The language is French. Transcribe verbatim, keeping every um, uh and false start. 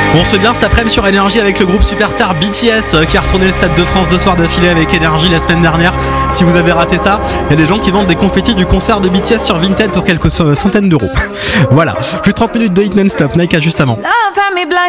On se fait bien cet après-midi sur Énergie avec le groupe Superstar B T S qui a retourné le Stade de France deux soirs d'affilée avec Énergie la semaine dernière. Si vous avez raté ça, il y a des gens qui vendent des confettis du concert de B T S sur Vinted pour quelques centaines d'euros. Voilà, plus de trente minutes de hit non-stop, Nike juste avant. Love had me blind.